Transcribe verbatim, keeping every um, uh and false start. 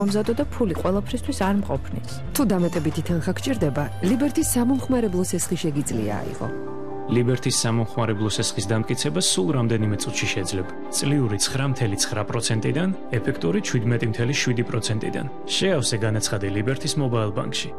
მომზადო და ფული ყველაფრისთვის არ მყოფნის. თუ დამეტებითი თანხა გჭირდება, ლიბერტის სამომხმარებლო სესხი შეგიძლია აიღო. ლიბერტის სამომხმარებლო სესხის დამტკიცება სულ რამდენიმე წუთში შეძლება. წლიური ცხრა წუთი ცხრა პროცენტიდან, ეფექტური შვიდმეტი წუთი შვიდი პროცენტიდან. შეავსე განაცხადი ლიბერტის მობაილ ბანკში.